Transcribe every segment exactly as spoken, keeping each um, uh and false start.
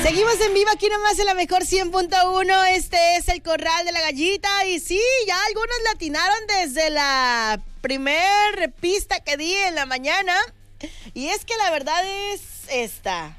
Seguimos en vivo aquí nomás en la mejor cien punto uno. Este es el Corral de la Gallita. Y sí, ya algunos latinaron desde la primer pista que di en la mañana. Y es que la verdad es esta.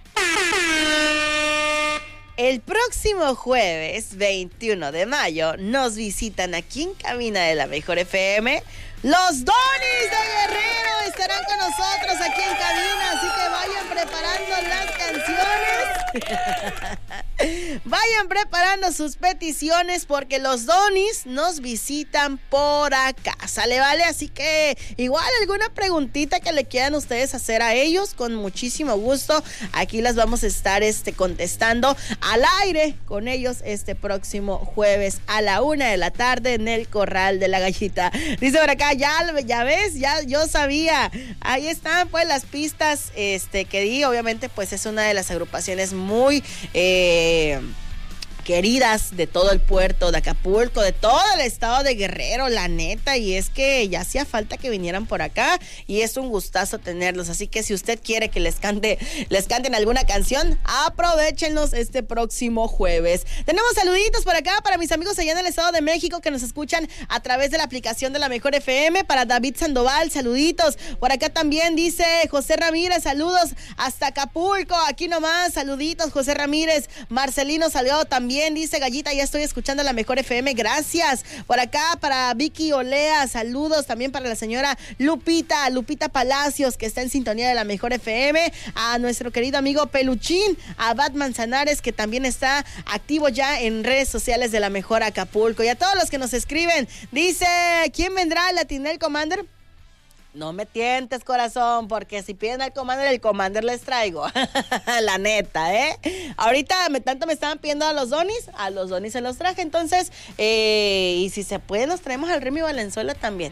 El próximo jueves veintiuno de mayo nos visitan aquí en cabina de la Mejor F M los Donis de Guerrero. Estarán con nosotros aquí en cabina, así que vayan preparando las canciones. Vayan preparando sus peticiones porque los Donis nos visitan por acá. ¿Sale, vale? Así que igual alguna preguntita que le quieran ustedes hacer a ellos, con muchísimo gusto. Aquí las vamos a estar este, contestando al aire con ellos este próximo jueves a la una de la tarde en el Corral de la Gallita. Dice por acá, ya, ya ves, ya yo sabía. Ahí están pues las pistas este, que di. Obviamente pues es una de las agrupaciones muy eh, queridas de todo el puerto de Acapulco, de todo el estado de Guerrero, la neta, y es que ya hacía falta que vinieran por acá y es un gustazo tenerlos, así que si usted quiere que les cante, les canten alguna canción, aprovéchenlos este próximo jueves. Tenemos saluditos por acá para mis amigos allá en el estado de México que nos escuchan a través de la aplicación de la Mejor F M, para David Sandoval, saluditos. Por acá también dice José Ramírez, saludos hasta Acapulco, aquí nomás, saluditos José Ramírez. Marcelino Salgado también dice, Gallita, ya estoy escuchando la Mejor F M, gracias. Por acá para Vicky Olea, saludos también para la señora Lupita, Lupita Palacios, que está en sintonía de la Mejor F M, a nuestro querido amigo Peluchín, a Bat Manzanares, que también está activo ya en redes sociales de la Mejor Acapulco, y a todos los que nos escriben. Dice, ¿quién vendrá? ¿Latinel Commander? No me tientes, corazón, porque si piden al Commander, el Commander les traigo. La neta, ¿eh? Ahorita me, tanto me estaban pidiendo a los Donis, a los Donis se los traje, entonces, eh, y si se puede, nos traemos al Remy Valenzuela también.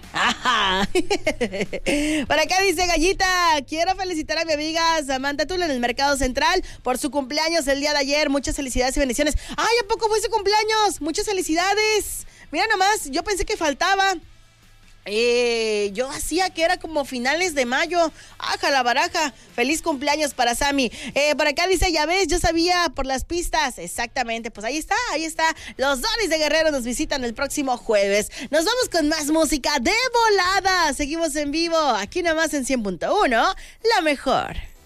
Por acá dice, Gallita, quiero felicitar a mi amiga Samantha Tula en el Mercado Central por su cumpleaños el día de ayer. Muchas felicidades y bendiciones. ¡Ay, a poco fue su cumpleaños! Muchas felicidades. Mira nomás, yo pensé que faltaba. Eh, yo hacía que era como finales de mayo. ¡Aja la baraja! Feliz cumpleaños para Sammy. Eh, por acá dice, ya ves, yo sabía por las pistas. Exactamente, pues ahí está, ahí está. Los Donis de Guerrero nos visitan el próximo jueves. Nos vamos con más música de volada. Seguimos en vivo, aquí nomás en cien punto uno, la mejor.